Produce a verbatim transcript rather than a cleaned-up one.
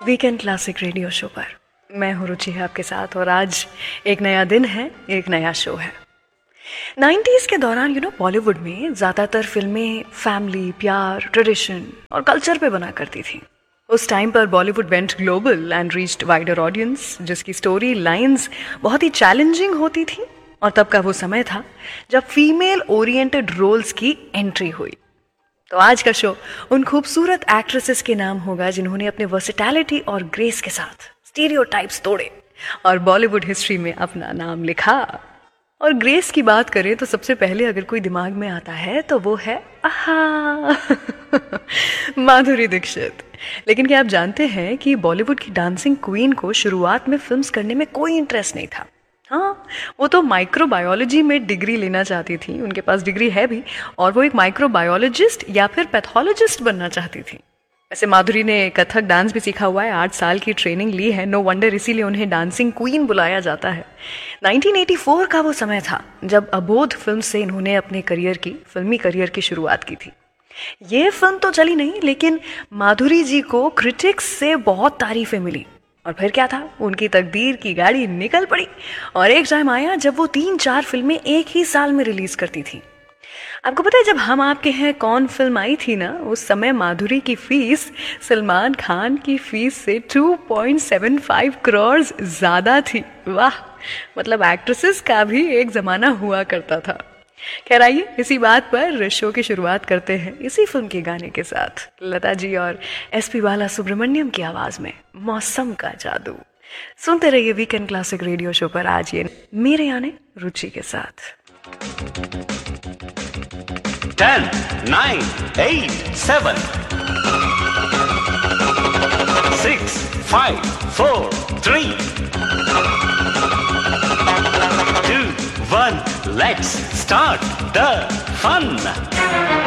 Weekend classic radio show पर मैं हूँ रुचि है आपके साथ। और आज एक नया दिन है, एक नया शो है। नाइन्टीज़ के दौरान यू नो बॉलीवुड में ज़्यादातर फिल्में फैमिली, प्यार, ट्रेडिशन और कल्चर पे बना करती थी। उस टाइम पर Bollywood went global and reached wider audience, जिसकी स्टोरी लाइंस बहुत ही चैलेंजिंग होती थी। और तब का वो समय था जब फीमेल ओरिएंटेड रोल्स की एंट्री हुई। तो आज का शो उन खूबसूरत एक्ट्रेसेस के नाम होगा जिन्होंने अपने वर्सेटैलिटी और ग्रेस के साथ स्टीरियोटाइप्स तोड़े और बॉलीवुड हिस्ट्री में अपना नाम लिखा। और ग्रेस की बात करें तो सबसे पहले अगर कोई दिमाग में आता है तो वो है आहा माधुरी दीक्षित। लेकिन क्या आप जानते हैं कि बॉलीवुड की डांसिंग क्वीन को शुरुआत में फिल्म्स करने में कोई इंटरेस्ट नहीं था। हाँ, वो तो माइक्रोबायोलॉजी में डिग्री लेना चाहती थी, उनके पास डिग्री है भी, और वो एक माइक्रोबायोलॉजिस्ट या फिर पैथोलॉजिस्ट बनना चाहती थी। वैसे माधुरी ने कथक डांस भी सीखा हुआ है, आठ साल की ट्रेनिंग ली है। नो वंडर इसीलिए उन्हें डांसिंग क्वीन बुलाया जाता है। नाइनटीन एटी फोर का वो समय था जब अबोध फिल्म से इन्होंने अपने करियर की फिल्मी करियर की शुरुआत की थी। ये फिल्म तो चली नहीं, लेकिन माधुरी जी को क्रिटिक्स से बहुत तारीफें मिली। और फिर क्या था, उनकी तकदीर की गाड़ी निकल पड़ी और एक टाइम आया जब वो तीन चार फिल्में एक ही साल में रिलीज करती थी। आपको पता है, जब हम आपके हैं कौन फिल्म आई थी ना, उस समय माधुरी की फीस सलमान खान की फीस से two point seven five crore ज्यादा थी। वाह, मतलब एक्ट्रेसेस का भी एक जमाना हुआ करता था। खैर आइए इसी बात पर शो की शुरुआत करते हैं इसी फिल्म के गाने के साथ, लता जी और एस पी बाला सुब्रमण्यम की आवाज में मौसम का जादू। सुनते रहिए वीकेंड क्लासिक रेडियो शो पर, आज ये मेरे यानी रुचि के साथ। Ten, nine, eight, seven, six, five, four, three, to, one, let's start the fun.